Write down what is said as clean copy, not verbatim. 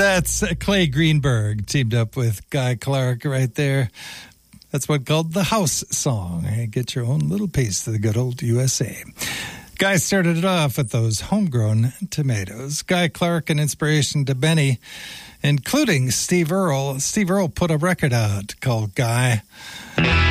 That's Clay Greenberg teamed up with Guy Clark right there. That's what called the house song. Hey, get your own little piece of the good old USA. Guy started it off with those homegrown tomatoes. Guy Clark, an inspiration to Benny, including Steve Earle. Steve Earle put a record out called Guy.